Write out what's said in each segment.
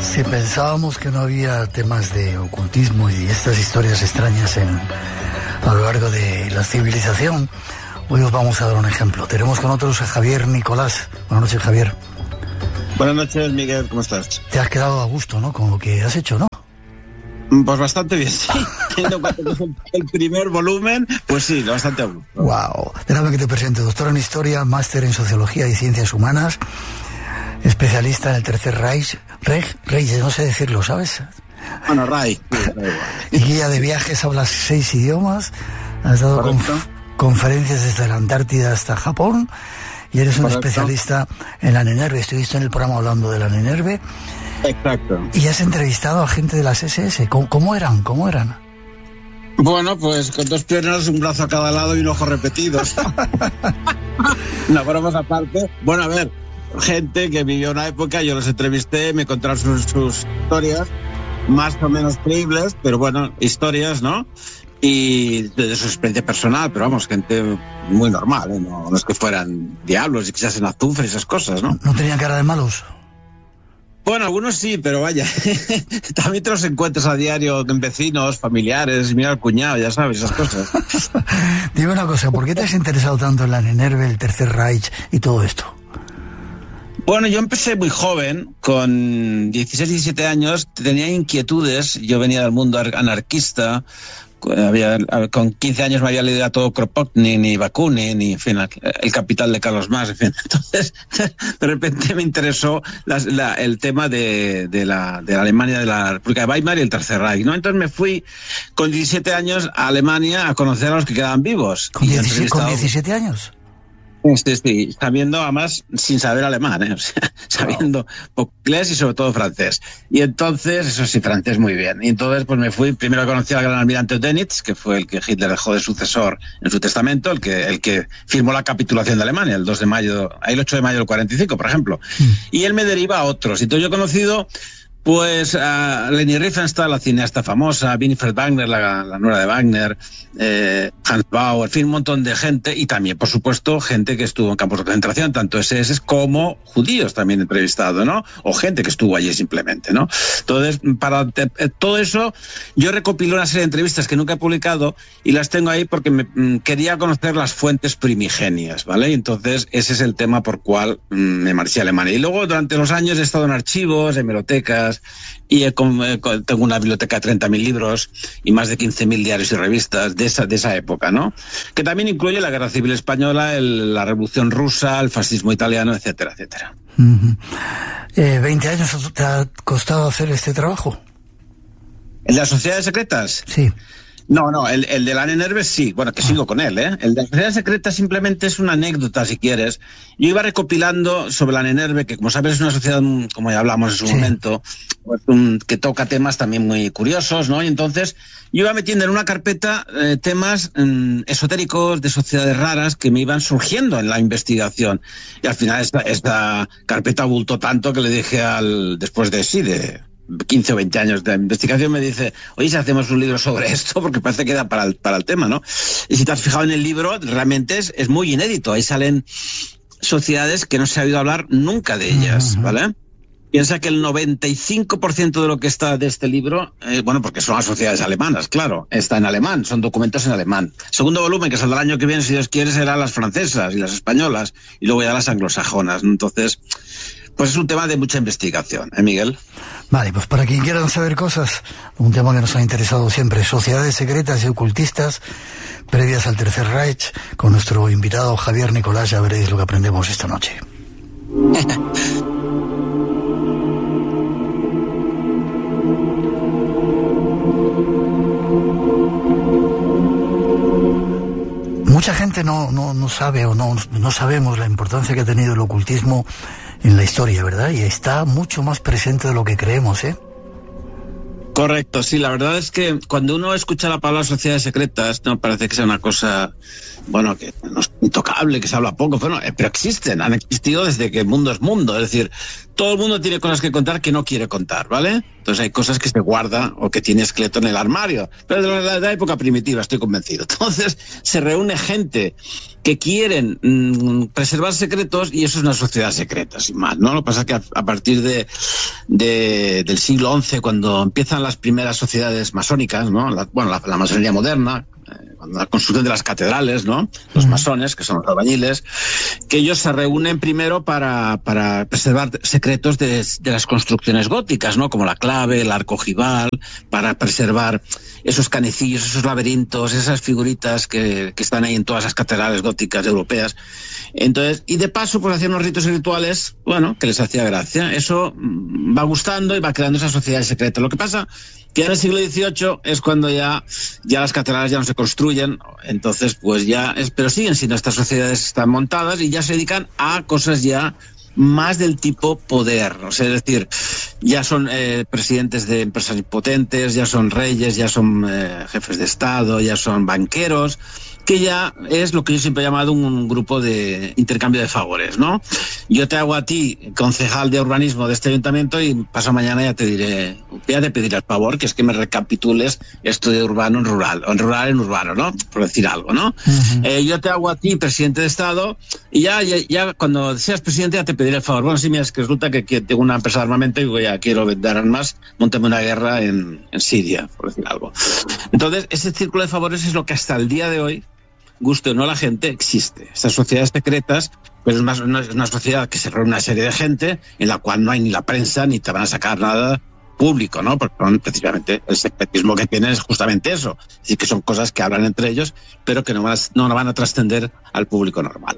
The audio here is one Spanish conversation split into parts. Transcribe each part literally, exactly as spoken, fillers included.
Si pensábamos que no había temas de ocultismo y estas historias extrañas en, a lo largo de la civilización, hoy os vamos a dar un ejemplo. Tenemos con nosotros a Javier Nicolás. Buenas noches, Javier. Buenas noches, Miguel, ¿cómo estás? Te has quedado a gusto, ¿no?, con lo que has hecho, ¿no? Pues bastante bien, sí. Teniendo en cuenta que es el primer volumen, pues sí, bastante a gusto. Wow. Déjame que te presente. Doctor en Historia, máster en Sociología y Ciencias Humanas, especialista en el Tercer Reich, Reich, Reich, no sé decirlo, ¿sabes? Bueno, Reich. Y guía de viajes, hablas seis idiomas, has dado conf- conferencias desde la Antártida hasta Japón, y eres un Correcto. especialista en la NENERVE. Estuviste en el programa hablando de la NENERVE. Exacto. Y has entrevistado a gente de las ese ese. ¿Cómo, cómo eran? ¿Cómo eran? Bueno, pues con dos piernas, un brazo a cada lado y un ojo repetidos. No, bromas aparte. Bueno, a ver, gente que vivió una época, yo los entrevisté, me contaron sus, sus historias, más o menos creíbles, pero bueno, historias, ¿no? Y de su experiencia personal, pero vamos, gente muy normal, ¿eh? No, no es que fueran diablos y quizás en azufre y esas cosas, ¿no? ¿No tenían cara de malos? Bueno, algunos sí, pero vaya, también te los encuentras a diario en vecinos, familiares, mira al cuñado, ya sabes, esas cosas. Dime una cosa, ¿por qué te has interesado tanto en la NENERVE, el Tercer Reich y todo esto? Bueno, yo empecé muy joven, con dieciséis, diecisiete años, tenía inquietudes, yo venía del mundo anarquista. Había, con quince años me había leído a todo Kropotkin y Bakunin y, en fin, El Capital de Carlos Marx, en fin. Entonces, de repente me interesó la, la, el tema de, de, la, de la Alemania, de la República de Weimar y el Tercer Reich, ¿no? Entonces me fui con diecisiete años a Alemania a conocer a los que quedaban vivos. ¿Con, diecisiete, ¿con diecisiete años? Sí, sí, sabiendo, además, sin saber alemán, ¿eh? O sea, sabiendo poco inglés y sobre todo francés. Y entonces, eso sí, francés muy bien. Y entonces, pues me fui, primero conocí al gran almirante Dönitz, que fue el que Hitler dejó de sucesor en su testamento, el que, el que firmó la capitulación de Alemania, el dos de mayo, el ocho de mayo del cuarenta y cinco, por ejemplo. Mm. Y él me deriva a otros. Entonces yo he conocido, pues, a Leni Riefenstahl, la cineasta famosa, Winifred Wagner, la, la nuera de Wagner, eh, Hans Bauer, en fin, un montón de gente, y también, por supuesto, gente que estuvo en campos de concentración, tanto ese ese como judíos también entrevistado, ¿no? O gente que estuvo allí simplemente, ¿no? Entonces, para eh, todo eso, yo recopilé una serie de entrevistas que nunca he publicado y las tengo ahí porque me, mm, quería conocer las fuentes primigenias, ¿vale? Y entonces, ese es el tema por cual mm, me marché a Alemania. Y luego, durante los años, he estado en archivos, en bibliotecas, y he, tengo una biblioteca de treinta mil libros y más de quince mil diarios y revistas de esa, de esa época, ¿no? Que también incluye la Guerra Civil Española, el, la Revolución Rusa, el fascismo italiano, etcétera, etcétera. Uh-huh. eh, ¿veinte años te ha costado hacer este trabajo? ¿El de las sociedades secretas? Sí. No, no, el, el de la NENERVE sí, bueno, que sigo con él, ¿eh? El de la sociedad secreta simplemente es una anécdota, si quieres. Yo iba recopilando sobre la NENERVE, que como sabes es una sociedad, como ya hablamos en su sí. momento, pues, un, que toca temas también muy curiosos, ¿no? Y entonces yo iba metiendo en una carpeta eh, temas eh, esotéricos de sociedades raras que me iban surgiendo en la investigación. Y al final esta, esta carpeta abultó tanto que le dije al, después de sí, de quince o veinte años de investigación, me dice, oye, si hacemos un libro sobre esto, porque parece que da para el, para el tema, ¿no? Y si te has fijado en el libro, realmente es, es muy inédito. Ahí salen sociedades que no se ha oído hablar nunca de ellas, uh-huh. ¿vale? Piensa que el noventa y cinco por ciento de lo que está de este libro, eh, bueno, porque son las sociedades alemanas, claro, está en alemán, son documentos en alemán. Segundo volumen, que saldrá el año que viene, si Dios quiere, serán las francesas y las españolas, y luego ya las anglosajonas, ¿no? Entonces, pues es un tema de mucha investigación, ¿eh, Miguel? Vale, pues para quien quiera saber cosas, un tema que nos ha interesado siempre, sociedades secretas y ocultistas previas al Tercer Reich, con nuestro invitado Javier Nicolás, ya veréis lo que aprendemos esta noche. Mucha gente no, no, no sabe o no, no sabemos la importancia que ha tenido el ocultismo en la historia, ¿verdad? Y está mucho más presente de lo que creemos, ¿eh? Correcto, sí, la verdad es que cuando uno escucha la palabra sociedades secretas, no parece que sea una cosa, bueno, que no es intocable, que se habla poco, pero, pero existen, han existido desde que el mundo es mundo, es decir, todo el mundo tiene cosas que contar que no quiere contar, ¿vale? Entonces hay cosas que se guarda o que tiene esqueleto en el armario, pero de la, de la época primitiva, estoy convencido. Entonces se reúne gente que quieren mmm, preservar secretos y eso es una sociedad secreta, sin más, ¿no? Lo que pasa es que a, a partir de, de, del siglo once, cuando empiezan las primeras sociedades masónicas, ¿no? La, bueno, la, la masonería moderna, eh, cuando la construcción de las catedrales, ¿no? Los masones, que son los albañiles, que ellos se reúnen primero para, para preservar secretos de, de las construcciones góticas, ¿no? Como la clave, el arco ojival, para preservar esos canecillos, esos laberintos, esas figuritas que, que están ahí en todas las catedrales góticas europeas. Entonces, y de paso, pues hacían unos ritos y rituales, bueno, que les hacía gracia. Eso va gustando y va creando esa sociedad secreta. Lo que pasa que en el siglo dieciocho es cuando ya, ya las catedrales ya no se construyen, entonces pues ya, es, pero siguen siendo estas sociedades están montadas y ya se dedican a cosas ya más del tipo poder, o sea, es decir, ya son eh, presidentes de empresas potentes, ya son reyes, ya son eh, jefes de Estado, ya son banqueros, que ya es lo que yo siempre he llamado un grupo de intercambio de favores, ¿no? Yo te hago a ti concejal de urbanismo de este ayuntamiento y paso mañana ya te diré, ya te pediré el favor que es que me recapitules esto de urbano en rural, o en rural en urbano, ¿no? Por decir algo, ¿no? Uh-huh. Eh, yo te hago a ti presidente de Estado y ya, ya, ya cuando seas presidente ya te pediré el favor. Bueno, sí, mira, es que resulta que, que tengo una empresa de armamento y voy a, quiero vender armas, montame una guerra en, en Siria, por decir algo. Entonces, ese círculo de favores es lo que hasta el día de hoy, guste o no la gente, existe. Estas sociedades secretas, pues es una, una, una sociedad que se reúne una serie de gente en la cual no hay ni la prensa ni te van a sacar nada público, ¿no? Porque precisamente el secretismo que tienen es justamente eso. Es decir, que son cosas que hablan entre ellos, pero que no van a, no van a trascender al público normal.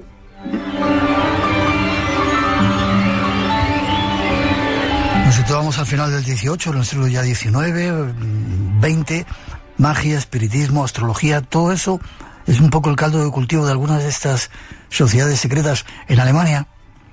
Nos situamos al final del dieciocho, en el siglo ya diecinueve, veinte, magia, espiritismo, astrología, todo eso es un poco el caldo de cultivo de algunas de estas sociedades secretas en Alemania.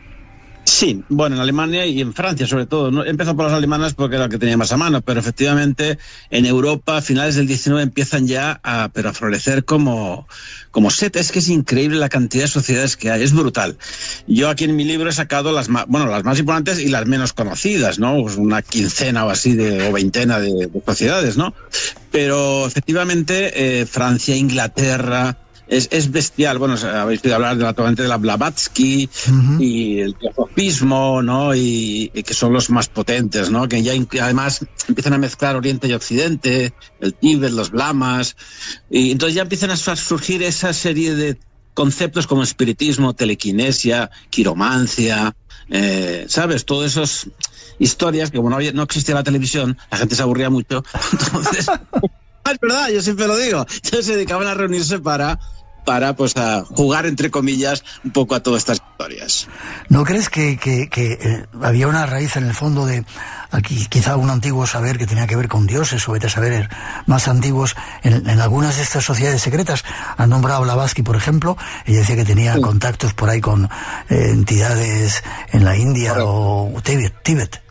Sí, bueno, en Alemania y en Francia sobre todo. ¿no? Empezó por las alemanas porque era la que tenía más a mano, pero efectivamente en Europa a finales del diecinueve empiezan ya a, pero a florecer como, como seta. Es que es increíble la cantidad de sociedades que hay, es brutal. Yo aquí en mi libro he sacado las más, bueno, las más importantes y las menos conocidas, ¿no? Pues una quincena o así de, o veintena de, de sociedades, ¿no? Pero efectivamente eh, Francia, Inglaterra, Es, es bestial. Bueno, habéis oído hablar de la de la Blavatsky uh-huh. y el teosofismo, ¿no? Y, y que son los más potentes, ¿no? Que ya además empiezan a mezclar Oriente y Occidente, el Tíbet, los Lamas, y entonces ya empiezan a surgir esa serie de conceptos como espiritismo, telequinesia, quiromancia, eh, ¿sabes? Todas esas historias que como no, había, no existía la televisión, la gente se aburría mucho, entonces... Es verdad, yo siempre lo digo. Entonces se dedicaban a reunirse para, para pues, a jugar, entre comillas, un poco a todas estas historias. ¿No crees que, que, que eh, había una raíz en el fondo de, aquí quizá un antiguo saber que tenía que ver con dioses o vete a saber más antiguos en, en algunas de estas sociedades secretas? Han nombrado a Blavatsky, por ejemplo, ella decía que tenía sí. contactos por ahí con eh, entidades en la India Correcto. o Tíbet. Tíbet.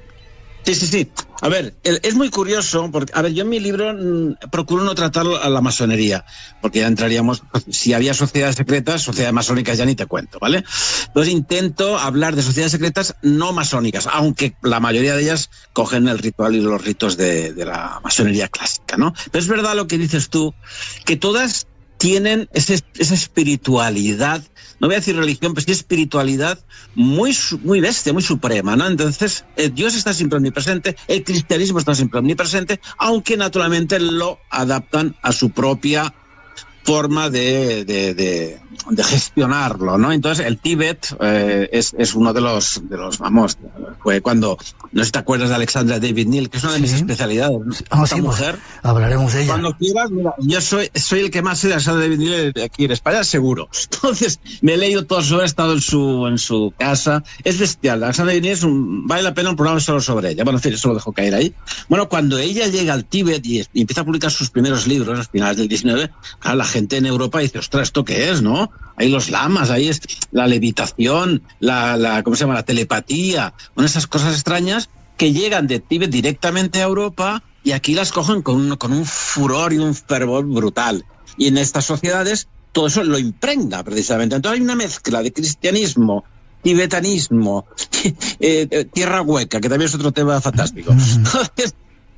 Sí, sí, sí. A ver, el, es muy curioso, porque, a ver, yo en mi libro mmm, procuro no tratar a la masonería, porque ya entraríamos, si había sociedades secretas, sociedades masónicas ya ni te cuento, ¿vale? Entonces intento hablar de sociedades secretas no masónicas, aunque la mayoría de ellas cogen el ritual y los ritos de, de la masonería clásica, ¿no? Pero es verdad lo que dices tú, que todas tienen ese, esa espiritualidad, no voy a decir religión, pero sí espiritualidad muy, muy bestia, muy suprema, ¿no? Entonces, eh, Dios está siempre omnipresente, el cristianismo está siempre omnipresente, aunque naturalmente lo adaptan a su propia forma de, de, de, de gestionarlo, ¿no? Entonces, el Tíbet eh, es, es uno de los, de los, vamos, fue cuando, no sé si te acuerdas de Alexandra David Neal, que es una de sí. mis especialidades, ¿no? Ah, Esta sí, mujer. Pues, hablaremos de ella. Cuando quieras, mira, yo soy, soy el que más sé de Alexandra David Neal aquí en España, seguro. Entonces, me he leído todo eso, he estado en su, en su casa. Es bestial. Alexandra David Neal es un, vale la pena un programa solo sobre ella. Bueno, en fin, eso lo dejo caer ahí. Bueno, cuando ella llega al Tíbet y, y empieza a publicar sus primeros libros, a finales del diecinueve, claro, la gente en Europa dice, ostras, ¿esto qué es, no? Ahí los lamas, ahí es la levitación, la, la, ¿cómo se llama? La telepatía, bueno, esas cosas extrañas que llegan de Tíbet directamente a Europa y aquí las cogen con un, con un furor y un fervor brutal. Y en estas sociedades todo eso lo impregna precisamente. Entonces hay una mezcla de cristianismo, tibetanismo, eh, tierra hueca, que también es otro tema fantástico. Entonces,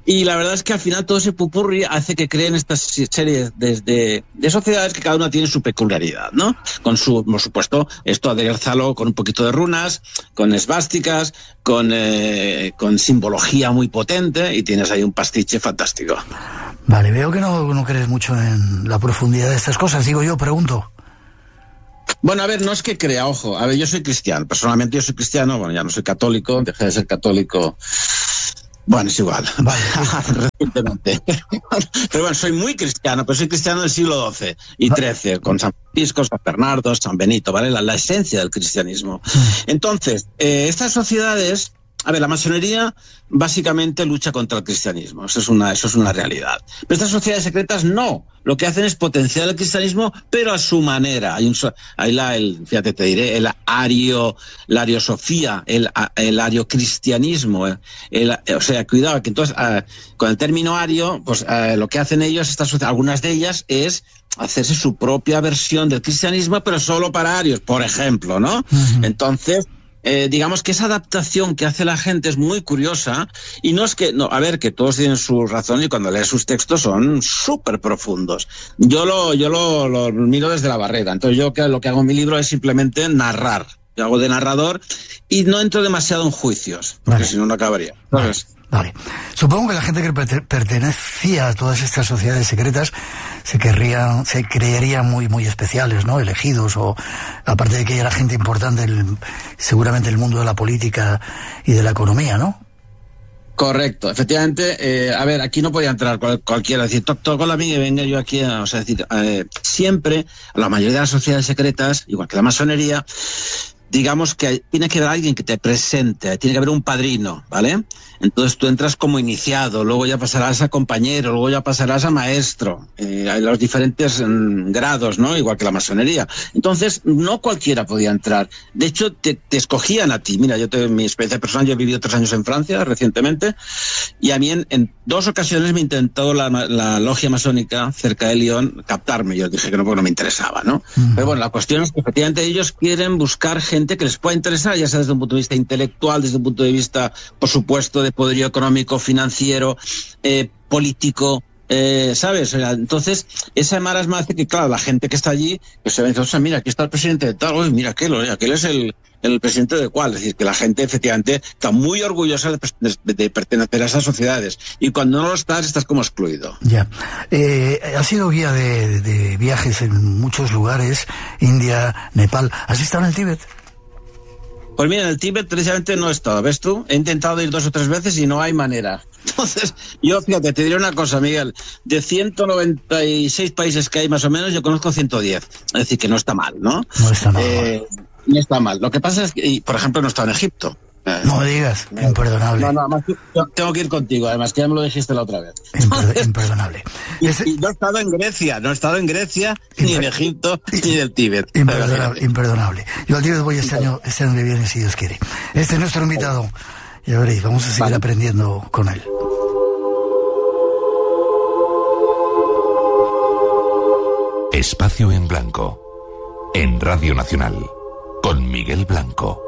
Y la verdad es que al final todo ese pupurri hace que creen estas series de, de, de sociedades que cada una tiene su peculiaridad, ¿no? Con su, por supuesto, esto aderezalo con un poquito de runas, con esvásticas, con, eh, con simbología muy potente, y tienes ahí un pastiche fantástico. Vale, veo que no, no crees mucho en la profundidad de estas cosas, digo yo, pregunto. Bueno, a ver, no es que crea, ojo, a ver, yo soy cristiano, personalmente yo soy cristiano, bueno, ya no soy católico, dejé de ser católico. Bueno, es igual, vale. Recientemente. Pero bueno, soy muy cristiano, pero soy cristiano del siglo doce y trece, con San Francisco, San Bernardo, San Benito, ¿vale? La, la esencia del cristianismo. Entonces, eh, estas sociedades, a ver, la masonería básicamente lucha contra el cristianismo, eso es una, eso es una realidad. Pero estas sociedades secretas no, lo que hacen es potenciar el cristianismo, pero a su manera. Hay un, hay la, el, fíjate, te diré, el ario, la ariosofía, el, el ariocristianismo, el, o sea, cuidado, que entonces, uh, con el término ario, pues uh, lo que hacen ellos, estas, algunas de ellas, es hacerse su propia versión del cristianismo, pero solo para arios, por ejemplo, ¿no? Uh-huh. Entonces, Eh, digamos que esa adaptación que hace la gente es muy curiosa, y no es que, no, a ver, que todos tienen su razón y cuando lees sus textos son súper profundos. Yo lo, yo lo, lo miro desde la barrera, entonces yo que, lo que hago en mi libro es simplemente narrar, yo hago de narrador y no entro demasiado en juicios, porque vale. si no, no acabaría. Vale. Vale. Supongo que la gente que pertenecía a todas estas sociedades secretas se querría, se creería muy, muy especiales, ¿no? Elegidos, o aparte de que era gente importante, el, seguramente el mundo de la política y de la economía, ¿no? Correcto, efectivamente. Eh, a ver, aquí no podía entrar cual, cualquiera, decir, toco la mía y venga yo aquí, a, o sea, decir, eh, siempre, la mayoría de las sociedades secretas, igual que la masonería, digamos que tiene que haber alguien que te presente, tiene que haber un padrino, ¿vale? Entonces tú entras como iniciado, luego ya pasarás a compañero, luego ya pasarás a maestro, eh, hay los diferentes mm, grados, ¿no? Igual que la masonería. Entonces, no cualquiera podía entrar. De hecho, te, te escogían a ti. Mira, yo tengo mi experiencia personal, yo he vivido tres años en Francia recientemente, y a mí en, en dos ocasiones me intentó la, la logia masónica cerca de Lyon captarme. Yo dije que no, porque no me interesaba, ¿no? Mm. Pero bueno, la cuestión es que efectivamente ellos quieren buscar gente que les pueda interesar, ya sea desde un punto de vista intelectual, desde un punto de vista, por supuesto, de poderío económico, financiero, eh, político, eh, ¿sabes? Entonces, esa marasma hace que, claro, la gente que está allí, pues se ve, o sea, mira, aquí está el presidente de tal, uy, mira aquel, aquel es el, el presidente de cuál. Es decir, que la gente efectivamente está muy orgullosa de, de, de pertenecer a esas sociedades, y cuando no lo estás, estás como excluido. Ya. Eh, has sido guía de, de viajes en muchos lugares, India, Nepal. ¿Has estado en el Tíbet? Pues mira, en el Tíbet precisamente no he estado, ¿ves tú? He intentado ir dos o tres veces y no hay manera. Entonces, yo, fíjate, te diré una cosa, Miguel. De ciento noventa y seis países que hay más o menos, yo conozco ciento diez. Es decir, que no está mal, ¿no? No está mal. Eh, no está mal. Lo que pasa es que, y, por ejemplo, no he estado en Egipto. No me digas, eh, imperdonable. No, no, además yo tengo que ir contigo, además que ya me lo dijiste la otra vez. Imper imperdonable. Y, Ese... y no he estado en Grecia, no he estado en Grecia, Imper... ni en Egipto, ni en el Tíbet. Imperdonable, imperdonable. Yo al Tíbet voy este año, este año que viene, si Dios quiere. Este es nuestro invitado. Ya veréis, vamos a seguir vale. aprendiendo con él. Espacio en Blanco, en Radio Nacional, con Miguel Blanco.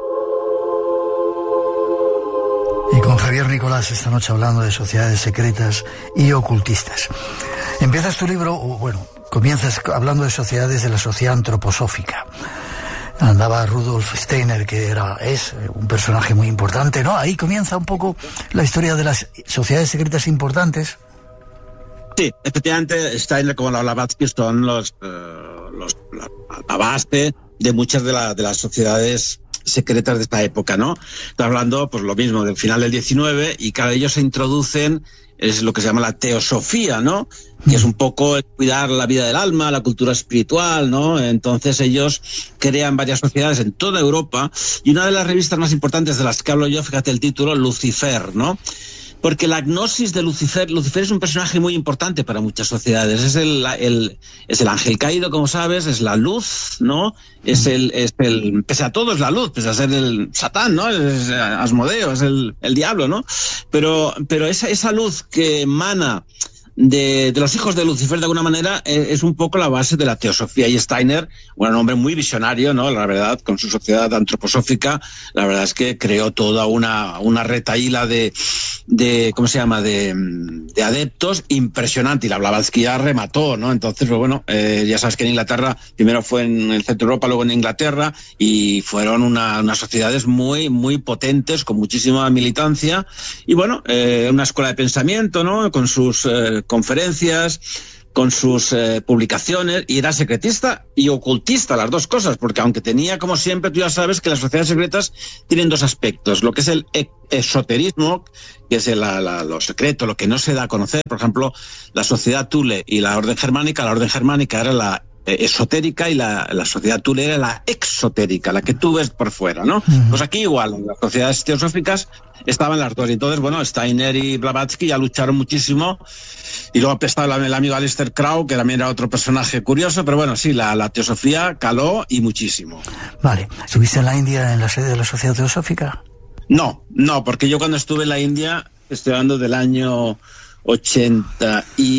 Y con Javier Nicolás esta noche hablando de sociedades secretas y ocultistas. Empiezas tu libro, o bueno, comienzas hablando de sociedades de la sociedad antroposófica. Andaba Rudolf Steiner, que era, es un personaje muy importante, ¿no? Ahí comienza un poco la historia de las sociedades secretas importantes. Sí, efectivamente, Steiner, como la Blavatsky, son los, uh, los la, la base de muchas de, la, de las sociedades secretas de esta época, ¿no? Está hablando, pues lo mismo, del final del diecinueve, y cada ellos se introducen, es lo que se llama la teosofía, ¿no? Que es un poco cuidar la vida del alma, la cultura espiritual, ¿no? Entonces ellos crean varias sociedades en toda Europa, y una de las revistas más importantes de las que hablo yo, fíjate el título, Lucifer, ¿no? Porque la gnosis de Lucifer, Lucifer es un personaje muy importante para muchas sociedades. Es el, el, es el ángel caído, como sabes, es la luz, ¿no? Es el, es el, pese a todo es la luz, pese a ser el Satán, ¿no? Es Asmodeo, es el, el diablo, ¿no? Pero, pero esa, esa luz que emana de, de los hijos de Lucifer, de alguna manera, eh, es un poco la base de la teosofía. Y Steiner, un hombre muy visionario, ¿no? La verdad, con su sociedad antroposófica, la verdad es que creó toda una, una retahíla de, de ¿cómo se llama?, de, de adeptos impresionante, y la Blavatsky ya remató, ¿no? Entonces, pues bueno, eh, ya sabes que en Inglaterra, primero fue en el centro de Europa, luego en Inglaterra, y fueron una, unas sociedades muy, muy potentes, con muchísima militancia, y bueno, eh, una escuela de pensamiento, ¿no?, con sus eh, conferencias, con sus eh, publicaciones, y era secretista y ocultista, las dos cosas, porque aunque tenía, como siempre, tú ya sabes que las sociedades secretas tienen dos aspectos, lo que es el esoterismo, que es el, la, la, lo secreto, lo que no se da a conocer. Por ejemplo, la sociedad Thule y la orden germánica, la orden germánica era la esotérica y la, la sociedad Thule era la exotérica, la que tú ves por fuera, ¿no? Uh-huh. Pues aquí igual, en las sociedades teosóficas estaban las dos. Y entonces, bueno, Steiner y Blavatsky ya lucharon muchísimo. Y luego estaba el amigo Aleister Crowley, que también era otro personaje curioso, pero bueno, sí, la, la teosofía caló y muchísimo. Vale. ¿Estuviste en la India en la sede de la Sociedad Teosófica? No, no, porque yo cuando estuve en la India, estoy hablando del año ochenta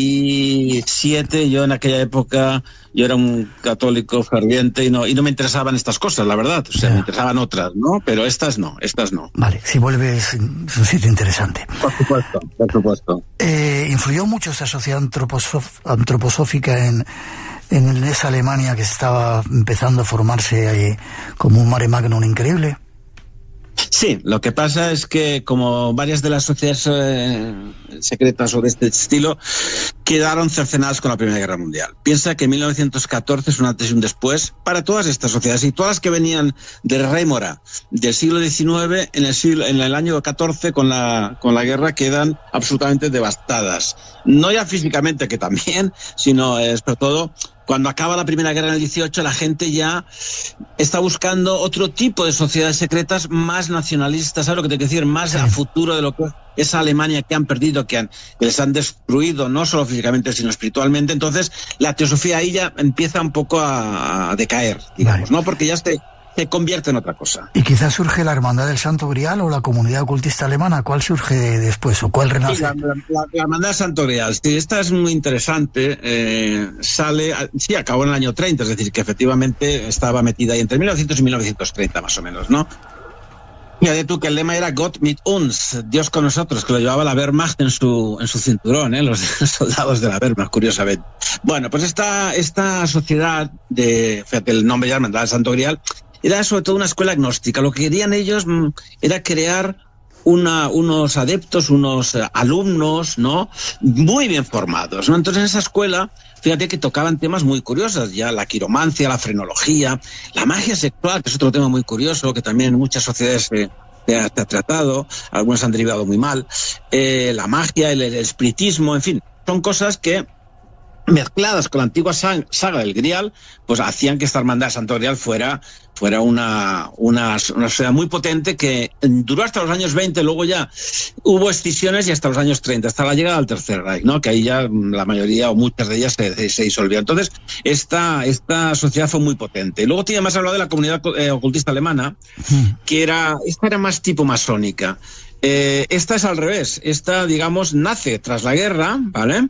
y siete, yo en aquella época, yo era un católico ferviente y no, y no me interesaban estas cosas, la verdad, o sea, yeah. me interesaban otras, ¿no? Pero estas no, estas no. Vale, si vuelves, es un sitio interesante. Por supuesto, por supuesto. Eh, ¿Influyó mucho esta sociedad antroposof- antroposófica en, en esa Alemania que estaba empezando a formarse ahí como un mare magnum increíble? Sí, lo que pasa es que como varias de las sociedades eh, secretas o de este estilo quedaron cercenadas con la Primera Guerra Mundial. Piensa que mil novecientos catorce es un antes y un después para todas estas sociedades, y todas las que venían de rémora del siglo diecinueve, en el siglo, en el año catorce con la con la guerra quedan absolutamente devastadas. No ya físicamente, que también, sino eh, sobre todo cuando acaba la Primera Guerra en el dieciocho, la gente ya está buscando otro tipo de sociedades secretas más nacionalistas, ¿sabes lo que te quiero decir? Más sí. a futuro de lo que es esa Alemania que han perdido, que, han, que les han destruido, no solo físicamente, sino espiritualmente. Entonces, la teosofía ahí ya empieza un poco a, a decaer, digamos, vale. ¿no? Porque ya se, se convierte en otra cosa. Y quizás surge la Hermandad del Santo Grial o la Comunidad Ocultista Alemana. ¿Cuál surge después o cuál renace? Sí, la, la, la Hermandad del Santo Grial. Sí, esta es muy interesante. Eh, sale, sí, acabó en el año treinta, es decir, que efectivamente estaba metida ahí entre mil novecientos y mil novecientos treinta, más o menos, ¿no? Fíjate tú que el lema era Gott mit uns, Dios con nosotros, que lo llevaba la Wehrmacht en su en su cinturón, ¿eh? Los soldados de la Wehrmacht, curiosamente. Bueno, pues esta, esta sociedad de, fíjate, el nombre ya, Hermandad del Santo Grial, era sobre todo una escuela agnóstica. Lo que querían ellos mmm, era crear una, unos adeptos, unos uh, alumnos, ¿no?, muy bien formados, ¿no? Entonces en esa escuela, fíjate que tocaban temas muy curiosos, ya la quiromancia, la frenología, la magia sexual, que es otro tema muy curioso, que también en muchas sociedades se, se, ha, se ha tratado, algunos han derivado muy mal, eh, la magia, el, el espiritismo, en fin, son cosas que mezcladas con la antigua saga del Grial, pues hacían que esta hermandad de Santo Grial fuera, fuera una, una, una sociedad muy potente que duró hasta los años veinte, luego ya hubo escisiones y hasta los años treinta, hasta la llegada del Tercer Reich, ¿no? Que ahí ya la mayoría o muchas de ellas se, se disolvieron. Entonces, esta, esta sociedad fue muy potente. Y luego tiene más hablado de la comunidad eh, ocultista alemana, que era, esta era más tipo masónica. Eh, esta es al revés. Esta, digamos, nace tras la guerra, ¿vale?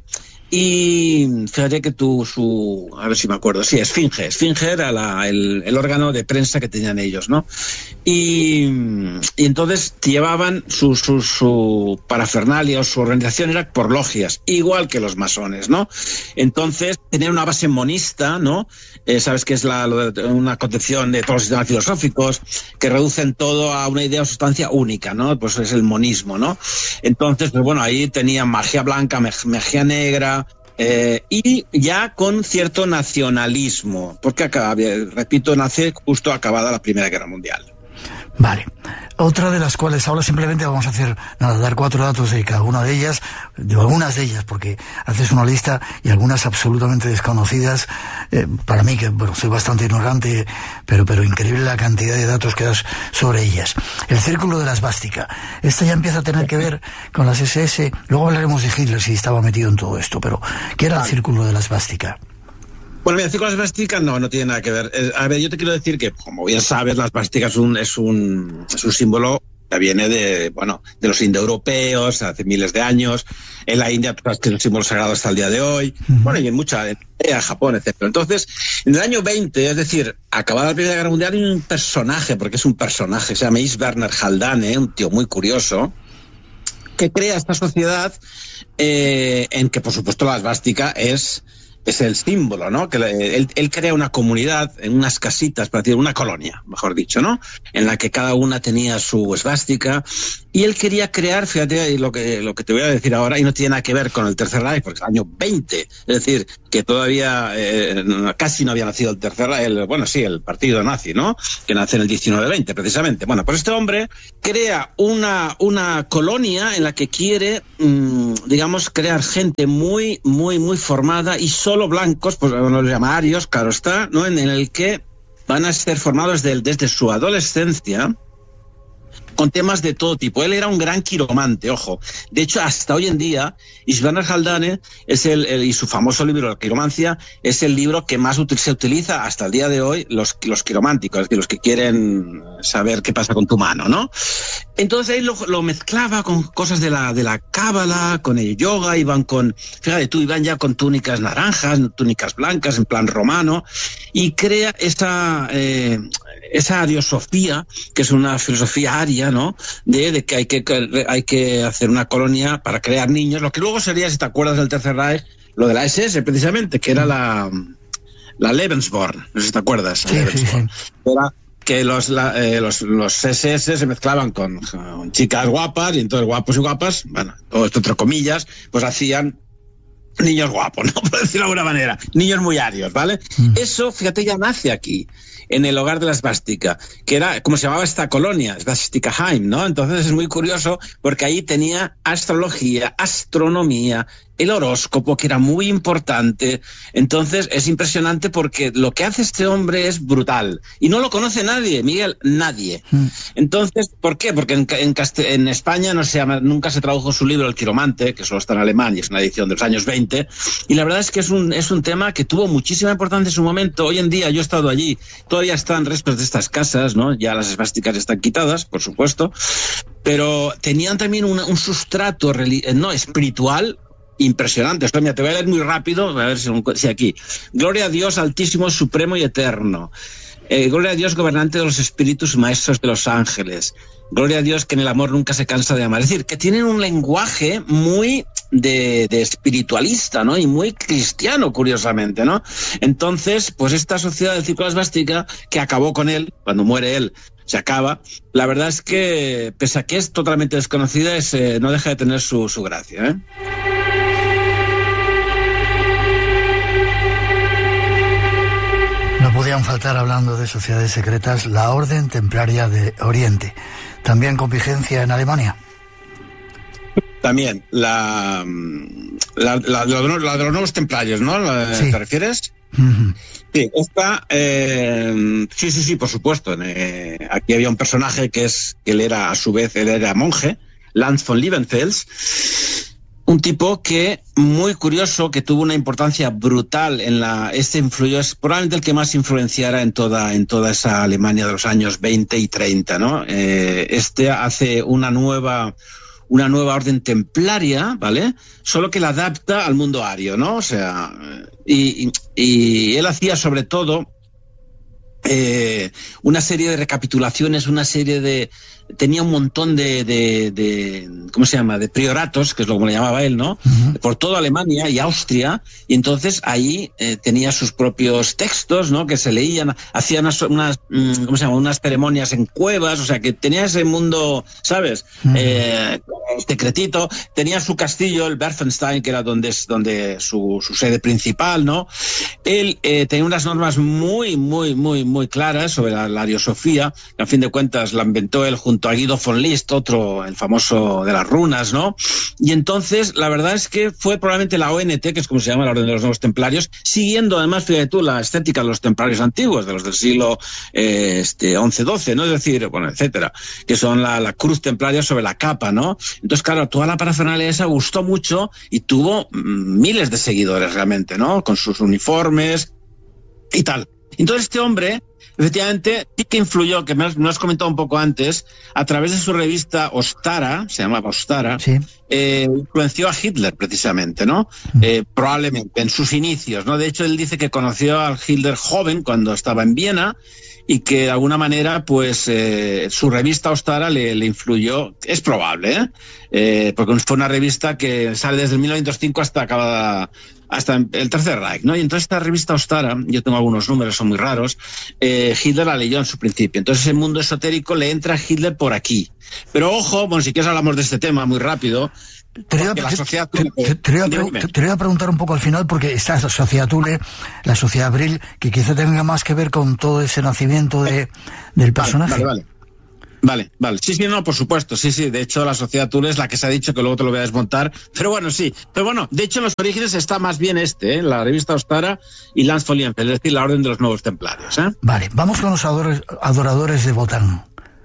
Y fíjate que tú, su, a ver si me acuerdo, sí, Esfinge, Esfinge era la, el, el órgano de prensa que tenían ellos, ¿no? Y, y entonces llevaban su, su, su parafernalia o su organización era por logias, igual que los masones, ¿no? Entonces tenían una base monista, ¿no? Eh, sabes que es la, una concepción de todos los sistemas filosóficos que reducen todo a una idea o sustancia única, ¿no? Pues es el monismo, ¿no? Entonces, pues bueno, ahí tenían magia blanca, magia negra, Eh, y ya con cierto nacionalismo, porque acá, repito, nace justo acabada la Primera Guerra Mundial. Vale. Otra de las cuales ahora simplemente vamos a hacer, nada, dar cuatro datos de cada una de ellas, de algunas de ellas, porque haces una lista y algunas absolutamente desconocidas, eh, para mí, que bueno, soy bastante ignorante, pero, pero increíble la cantidad de datos que das sobre ellas. El círculo de la esvástica. Esta ya empieza a tener que ver con las ese ese, luego hablaremos de Hitler si estaba metido en todo esto, pero ¿qué era el círculo de la esvástica? Bueno, mira, el círculo de la esvástica no, no tiene nada que ver. Eh, a ver, yo te quiero decir que, como bien sabes, la esvástica es un, es un, es un símbolo que viene de, bueno, de los indoeuropeos hace miles de años. En la India, pues, que es un símbolo sagrado hasta el día de hoy. Uh-huh. Bueno, y en mucha, en Japón, etcétera. Entonces, en el año veinte, es decir, acabada la Primera Guerra Mundial, hay un personaje, porque es un personaje, se llama Is Werner Haldane, un tío muy curioso, que crea esta sociedad eh, en que, por supuesto, la esvástica es... es el símbolo, ¿no? Que él, él crea una comunidad en unas casitas, para decir, una colonia, mejor dicho, ¿no? En la que cada una tenía su esvástica, y él quería crear, fíjate lo que, lo que te voy a decir ahora, y no tiene nada que ver con el Tercer Reich, porque es el año veinte, es decir, que todavía eh, casi no había nacido el Tercer Reich, el, bueno, sí, el partido nazi, ¿no? Que nace en el diecinueve veinte, precisamente. Bueno, pues este hombre crea una, una colonia en la que quiere, mmm, digamos, crear gente muy, muy, muy formada y solo blancos, pues bueno, los llama arios, claro está, ¿no? En, en el que van a ser formados desde, desde su adolescencia con temas de todo tipo. Él era un gran quiromante, ojo. De hecho, hasta hoy en día, István Haldane es el, el, y su famoso libro, La quiromancia, es el libro que más util, se utiliza hasta el día de hoy, los, los quirománticos, es decir, los que quieren saber qué pasa con tu mano, ¿no? Entonces él lo, lo mezclaba con cosas de la, de la cábala, con el yoga, iban con, fíjate tú, iban ya con túnicas naranjas, túnicas blancas, en plan romano, y crea esa, eh, esa ariosofía, que es una filosofía aria, ¿no? De, de que hay que, que hay que hacer una colonia para crear niños, lo que luego sería, si te acuerdas del Tercer Reich, lo de la ese ese precisamente, que era la, la Lebensborn, no sé si te acuerdas. Sí, sí, sí. Era que los, la, eh, los, los ese ese se mezclaban con, con chicas guapas, y entonces guapos y guapas, bueno, todo esto entre comillas, pues hacían niños guapos, ¿no? Por decirlo de alguna manera, niños muy arios, ¿vale? Mm. Eso, fíjate, ya nace aquí, en el hogar de la esvástica, que era, como se llamaba esta colonia, Svastikaheim, ¿no? Entonces es muy curioso, porque ahí tenía astrología, astronomía, el horóscopo, que era muy importante. Entonces es impresionante porque lo que hace este hombre es brutal. Y no lo conoce nadie, Miguel, nadie. Mm. Entonces, ¿por qué? Porque en, en, en España no se llama, nunca se tradujo su libro El Quiromante, que solo está en alemán y es una edición de los años veinte. Y la verdad es que es un, es un tema que tuvo muchísima importancia en su momento. Hoy en día, yo he estado allí, todavía están restos de estas casas, ¿no? Ya las esvásticas están quitadas, por supuesto. Pero tenían también un, un sustrato no espiritual impresionante. Esto, mira, te voy a leer muy rápido, a ver si, si aquí. Gloria a Dios altísimo, supremo y eterno. Eh, gloria a Dios gobernante de los espíritus y maestros de los ángeles. Gloria a Dios que en el amor nunca se cansa de amar. Es decir, que tienen un lenguaje muy de, de espiritualista, ¿no? Y muy cristiano, curiosamente, ¿no? Entonces, pues esta sociedad del Círculo Esvástica, que acabó con él, cuando muere él, se acaba. La verdad es que, pese a que es totalmente desconocida, es, eh, no deja de tener su, su gracia, ¿eh? No podían faltar, hablando de sociedades secretas, la Orden Templaria de Oriente, también con vigencia en Alemania. También, la, la, la, la, la de los nuevos templarios, ¿no? Sí. ¿Te refieres? Uh-huh. Sí, esta, eh, sí, sí, sí, por supuesto. Eh, aquí había un personaje que es, él era, a su vez, él era monje, Lanz von Liebenfels. Un tipo que, muy curioso, que tuvo una importancia brutal en la... Este influyó, es probablemente el que más influenciara en toda, en toda esa Alemania de los años veinte y treinta, ¿no? Eh, este hace una nueva, una nueva orden templaria, ¿vale? Solo que la adapta al mundo ario, ¿no? O sea, y, y, y él hacía sobre todo eh, una serie de recapitulaciones, una serie de... Tenía un montón de, de, de, ¿cómo se llama?, de prioratos, que es lo que le llamaba él, ¿no? Uh-huh. Por toda Alemania y Austria, y entonces ahí eh, tenía sus propios textos, ¿no?, que se leían, hacía unas, unas, ¿cómo se llama?, unas ceremonias en cuevas, o sea, que tenía ese mundo, ¿sabes?, uh-huh. eh, secretito. Tenía su castillo, el Berfenstein, que era donde, donde su, su sede principal, ¿no? Él eh, tenía unas normas muy, muy, muy, muy claras sobre la, la ariosofía, que a fin de cuentas la inventó él junto a Guido von List, otro, el famoso de las runas, ¿no? Y entonces, la verdad es que fue probablemente la O N T, que es como se llama la Orden de los Nuevos Templarios, siguiendo además, fíjate tú, la estética de los templarios antiguos, de los del siglo eh, este, once doce, ¿no? Es decir, bueno, etcétera, que son la, la cruz templaria sobre la capa, ¿no? Entonces, claro, toda la parafernalia esa gustó mucho y tuvo mm, miles de seguidores realmente, ¿no? Con sus uniformes y tal. Entonces, este hombre, efectivamente, sí que influyó, que me lo has comentado un poco antes, a través de su revista Ostara, se llamaba Ostara, sí. eh, influenció a Hitler precisamente, ¿no? Mm. Eh, probablemente en sus inicios, ¿no? De hecho, él dice que conoció al Hitler joven cuando estaba en Viena y que de alguna manera pues eh, su revista Ostara le, le influyó, es probable, ¿eh? Eh, porque fue una revista que sale desde mil novecientos cinco hasta acabada, hasta el Tercer Reich, ¿no? Y entonces esta revista Ostara, yo tengo algunos números, son muy raros, eh, Hitler la leyó en su principio. Entonces el mundo esotérico le entra a Hitler por aquí. Pero ojo, bueno, si quieres hablamos de este tema muy rápido. Te iba, la sociedad te, te, te, iba te, te iba a preguntar un poco al final, porque esta sociedad Thule, la sociedad Brill, que quizá tenga más que ver con todo ese nacimiento de, del personaje. Vale, vale, vale. Vale, vale. Sí, sí, no, por supuesto. Sí, sí. De hecho, la sociedad Thule es la que se ha dicho, que luego te lo voy a desmontar. Pero bueno, sí. Pero bueno, de hecho, en los orígenes está más bien este, ¿eh? La revista Ostara y Lance Folienfeld, es decir, la Orden de los Nuevos Templarios, ¿eh? Vale, vamos con los adoradores, adoradores de Wotan.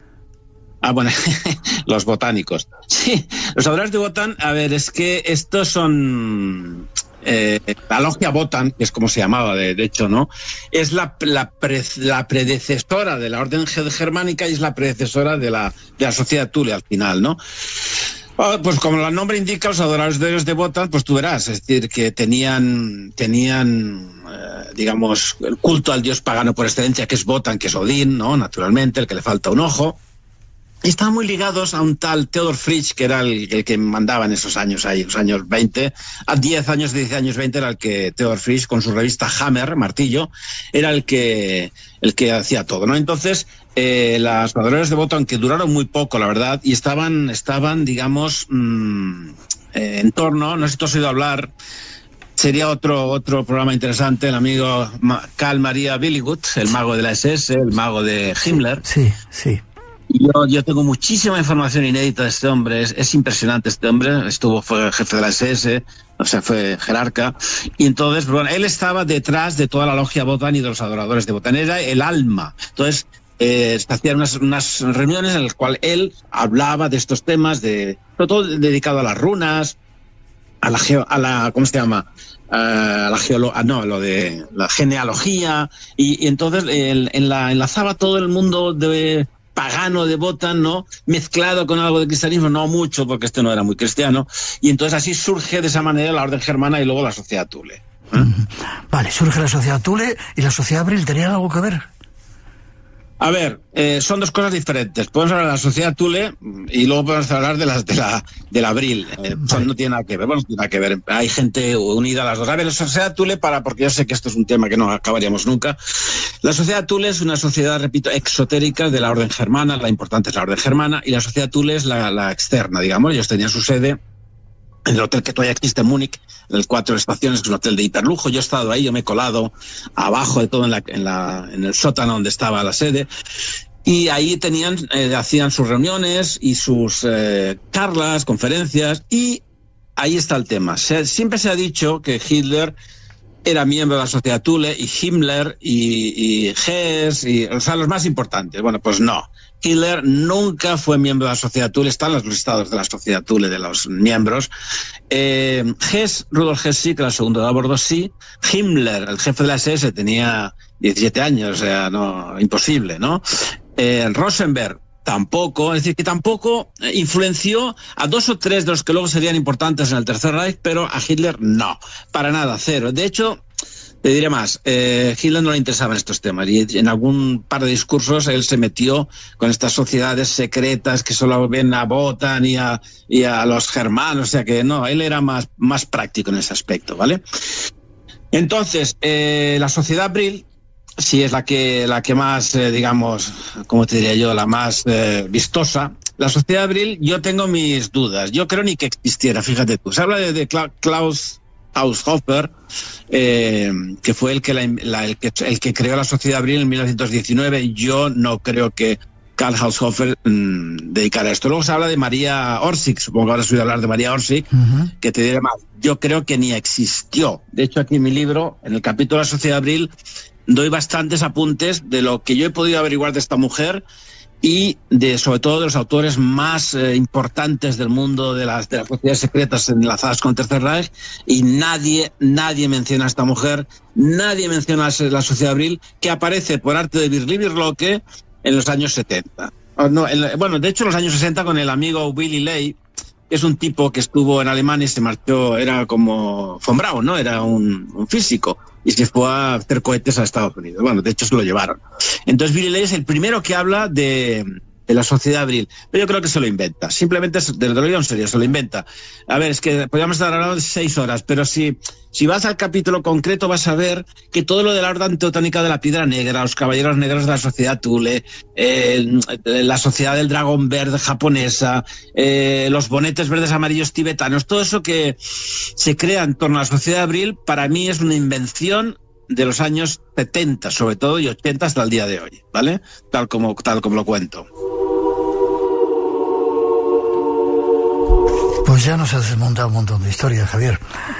Ah, bueno, los botánicos. Sí, los adoradores de Wotan, a ver, es que estos son... Eh, la logia Wotan, que es como se llamaba de, de hecho, ¿no? Es la, la, pre, la predecesora de la orden germánica y es la predecesora de la, de la sociedad Thule al final, ¿no? Pues como el nombre indica, los adoradores de Wotan, pues tú verás, es decir, que tenían, tenían eh, digamos, el culto al dios pagano por excelencia, que es Wotan, que es Odín, ¿no? Naturalmente, el que le falta un ojo. Y estaban muy ligados a un tal Theodor Fritsch, que era el, el que mandaba en esos años, ahí, los años veinte, a diez años, diez años veinte, era el que Theodor Fritsch, con su revista Hammer, Martillo, era el que, el que hacía todo, ¿no? Entonces, eh, las adoradores de Wotan, que duraron muy poco, la verdad, y estaban, estaban, digamos, mmm, eh, en torno, no sé si tú has oído hablar, sería otro, otro programa interesante, el amigo Karl Maria Billigut, el mago de la S S, el mago de Himmler. Sí, sí. Yo, yo tengo muchísima información inédita de este hombre, es, es impresionante este hombre, estuvo, fue jefe de la S S, o sea, fue jerarca, y entonces, bueno, él estaba detrás de toda la logia Wotan y de los adoradores de Wotan, era el alma. Entonces, eh, se hacían unas, unas reuniones en las cuales él hablaba de estos temas, de, sobre todo dedicado a las runas, a la, geo, a la ¿cómo se llama?, a la geología, no, lo de la genealogía, y, y entonces él, en la, enlazaba todo el mundo de pagano de Wotan, ¿no?, mezclado con algo de cristianismo, no mucho, porque este no era muy cristiano, y entonces así surge de esa manera la orden germana y luego la sociedad Thule. ¿Eh? Vale, surge la sociedad Thule y la sociedad Brill, ¿tenían algo que ver? A ver, eh, son dos cosas diferentes. Podemos hablar de la sociedad Thule y luego podemos hablar de las de la de la Brill. Eh, son, no tiene nada que ver. Bueno, no tiene nada que ver. Hay gente unida a las dos. A ver, la sociedad Thule, para, porque yo sé que esto es un tema que no acabaríamos nunca. La sociedad Thule es una sociedad, repito, exotérica de la orden germana. La importante es la orden germana y la sociedad Thule es la, la externa, digamos. Ellos tenían su sede en el hotel que todavía existe en Múnich, en el Cuatro Estaciones, que es un hotel de hiperlujo. Yo he estado ahí, yo me he colado abajo de todo en, la, en, la, en el sótano donde estaba la sede. Y ahí tenían, eh, hacían sus reuniones y sus eh, charlas, conferencias. Y ahí está el tema. Se, siempre se ha dicho que Hitler era miembro de la sociedad Thule y Himmler y, y Hess, y, o sea, los más importantes. Bueno, pues no. Hitler nunca fue miembro de la sociedad Thule, están los listados de la sociedad Thule de los miembros. Eh, Hess, Rudolf Hess sí, que era el segundo de a bordo, sí. Himmler, el jefe de la S S, tenía diecisiete años, o sea, no, imposible, ¿no? Eh, Rosenberg, tampoco, es decir, que tampoco influenció a dos o tres de los que luego serían importantes en el Tercer Reich, pero a Hitler no, para nada, cero. De hecho, te diré más, eh, Hitler no le interesaban estos temas y en algún par de discursos él se metió con estas sociedades secretas que solo ven a Wotan y a, y a los germanos, o sea que no, él era más, más práctico en ese aspecto, ¿vale? Entonces, eh, la sociedad Brill sí es la que, la que más, eh, digamos, ¿cómo te diría yo?, la más eh, vistosa. La sociedad Brill, yo tengo mis dudas, yo creo ni que existiera, fíjate tú. Se habla de, de Klaus Haushofer, eh, que fue el que, la, la, el, que, el que creó la sociedad Brill en mil novecientos diecinueve. Yo no creo que Karl Haushofer mmm, dedicara a esto. Luego se habla de María Orsic, supongo que ahora has oído hablar de María Orsic, uh-huh. que te diré más. Yo creo que ni existió. De hecho, aquí en mi libro, en el capítulo de la sociedad Brill, doy bastantes apuntes de lo que yo he podido averiguar de esta mujer y de, sobre todo, de los autores más eh, importantes del mundo de las, de las sociedades secretas enlazadas con el Tercer Reich, y nadie, nadie menciona a esta mujer, nadie menciona a la sociedad Brill, que aparece por arte de Birli Birloque en los años setenta. Oh, no, en, bueno, de hecho, en los años sesenta con el amigo Willy Ley, que es un tipo que estuvo en Alemania y se marchó, era como von Braun, ¿no? Era un, un físico. y se fue a hacer cohetes a Estados Unidos. Bueno, de hecho se lo llevaron. Entonces Billy Lane es el primero que habla de, de la sociedad Abril, pero yo creo que se lo inventa. Simplemente, de lo digo en serio, se lo inventa. A ver, es que podríamos estar hablando de seis horas, pero si, si vas al capítulo concreto vas a ver que todo lo de la Orden Teutónica de la Piedra Negra, los Caballeros Negros de la Sociedad Thule, eh, la Sociedad del Dragón Verde japonesa, eh, los bonetes verdes amarillos tibetanos, todo eso que se crea en torno a la sociedad Abril, para mí es una invención de los años setenta, sobre todo, y ochenta hasta el día de hoy, ¿vale? Tal como, tal como lo cuento. Pues ya nos has desmontado un montón de historias, Javier.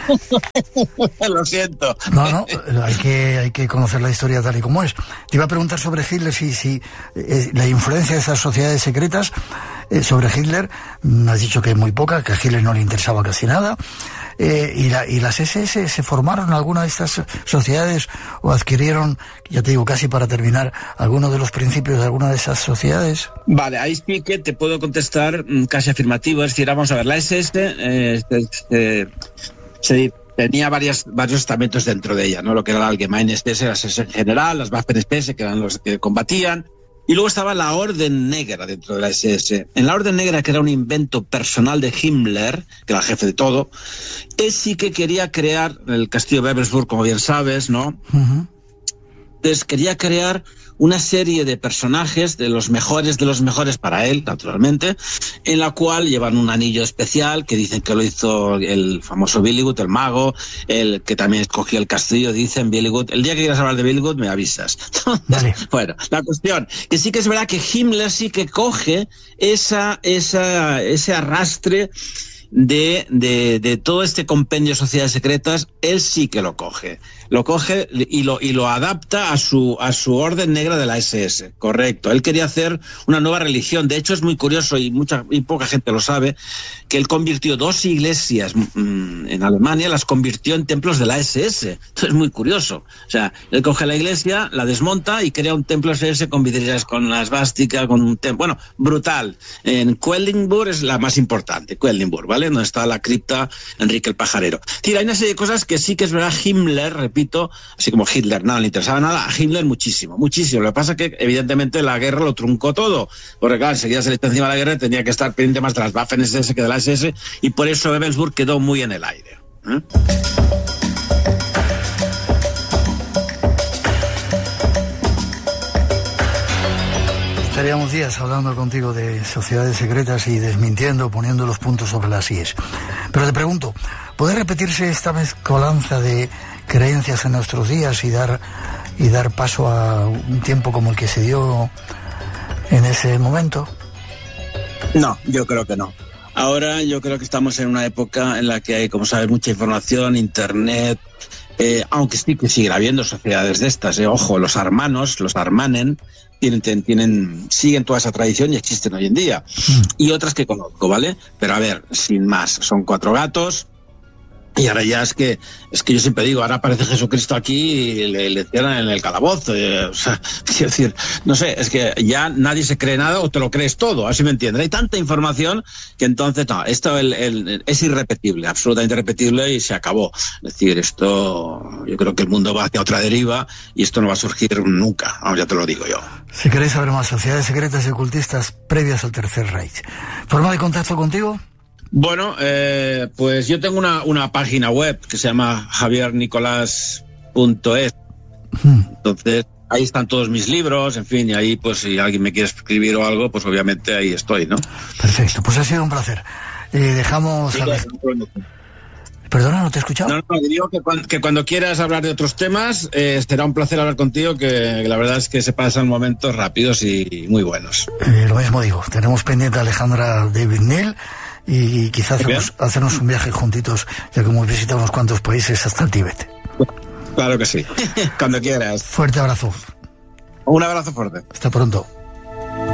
Lo siento. No, no, hay que, hay que conocer la historia tal y como es. Te iba a preguntar sobre Hitler, si, si eh, la influencia de esas sociedades secretas eh, sobre Hitler, me has dicho que muy poca, que a Hitler no le interesaba casi nada. Eh, y, la, ¿Y las ese ese se formaron en alguna de estas sociedades o adquirieron, ya te digo, casi para terminar, alguno de los principios de alguna de esas sociedades? Vale, ahí sí que te puedo contestar casi afirmativo. Es decir, vamos a ver, la ese ese eh, eh, se tenía varias, varios estamentos dentro de ella, ¿no? Lo que era la Allgemeine S S, la S S en general, las Waffen-S S, que eran los que combatían. Y luego estaba la Orden Negra dentro de la ese ese. En la Orden Negra, que era un invento personal de Himmler, que era el jefe de todo, él sí que quería crear el castillo de Wewelsburg, como bien sabes, ¿no? Uh-huh. Entonces quería crear una serie de personajes, de los mejores de los mejores para él, naturalmente, en la cual llevan un anillo especial, que dicen que lo hizo el famoso Billy Good, el mago, el que también escogió el castillo, dicen Billy Good. El día que quieras hablar de Billy Good, me avisas. Entonces, vale. Bueno, la cuestión, que sí que es verdad que Himmler sí que coge esa, esa, ese arrastre de, de, de todo este compendio de sociedades secretas, él sí que lo coge. Lo coge y lo, y lo adapta a su, a su Orden Negra de la ese ese, correcto. Él quería hacer una nueva religión. De hecho, es muy curioso, y mucha y poca gente lo sabe, que él convirtió dos iglesias mmm, en Alemania, las convirtió en templos de la ese ese. Esto es muy curioso. O sea, él coge la iglesia, la desmonta y crea un templo ese ese con vidrieras, con la esvástica, con un templo. Bueno, brutal. En Quedlinburg es la más importante, Quedlinburg, ¿vale? Donde está la cripta Enrique el Pajarero. Es decir, hay una serie de cosas que sí que es verdad. Himmler, repito, así como Hitler, nada le interesaba nada, a Hitler muchísimo, muchísimo. Lo que pasa es que evidentemente la guerra lo truncó todo, porque claro, enseguida se le echó encima de la guerra y tenía que estar pendiente más de las Waffen-S S que de la ese ese, y por eso Wewelsburg quedó muy en el aire. ¿Eh? Estaríamos días hablando contigo de sociedades secretas y desmintiendo, poniendo los puntos sobre las íes. Pero te pregunto, ¿puede repetirse esta mezcolanza de creencias en nuestros días y dar y dar paso a un tiempo como el que se dio en ese momento? No, yo creo que no. Ahora yo creo que estamos en una época en la que hay, como sabes, mucha información, internet, eh, aunque sí que sigue habiendo sociedades de estas, eh. Ojo, los armanos, los armanen, tienen, tienen, siguen toda esa tradición y existen hoy en día. Mm. Y otras que conozco, ¿vale? Pero a ver, sin más, son cuatro gatos. Y ahora ya es que es que yo siempre digo, ahora aparece Jesucristo aquí y le, le cierran en el calabozo. Eh, o sea, quiero decir, no sé, es que ya nadie se cree nada o te lo crees todo, así me entiendes. Hay tanta información que entonces, no, esto el, el, es irrepetible, absolutamente irrepetible y se acabó. Es decir, esto, yo creo que el mundo va hacia otra deriva y esto no va a surgir nunca, vamos, ya te lo digo yo. Si queréis saber más sociedades secretas y ocultistas previas al Tercer Reich, ¿forma de contacto contigo? Bueno, eh, pues yo tengo una, una página web que se llama javier nicolás punto es. Hmm. Entonces, ahí están todos mis libros, en fin, y ahí, pues, si alguien me quiere escribir o algo, pues obviamente ahí estoy, ¿no? Perfecto, pues ha sido un placer. Eh, dejamos... Sí, a ver... Perdona, ¿no te he escuchado? No, no, digo que cuando, que cuando quieras hablar de otros temas, eh, será un placer hablar contigo, que la verdad es que se pasan momentos rápidos y muy buenos. Eh, lo mismo digo, tenemos pendiente a Alejandra David Neal, y quizás hacernos, hacernos un viaje juntitos, ya que hemos visitado unos cuantos países hasta el Tíbet. Claro que sí, cuando quieras. Fuerte abrazo. Un abrazo fuerte. Hasta pronto.